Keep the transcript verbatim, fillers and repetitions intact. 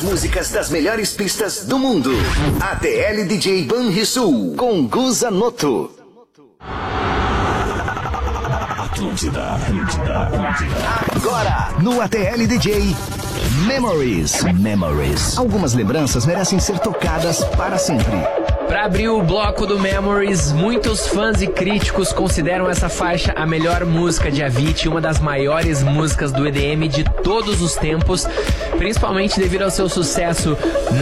músicas das melhores pistas do mundo. A T L D J Banrisul com Guza Noto. Atlântida, Atlântida, Atlântida. Agora, no A T L D J Memories. Memories. Algumas lembranças merecem ser tocadas para sempre. Para abrir o bloco do Memories, muitos fãs e críticos consideram essa faixa a melhor música de Avicii, uma das maiores músicas do E D M de todos os tempos, principalmente devido ao seu sucesso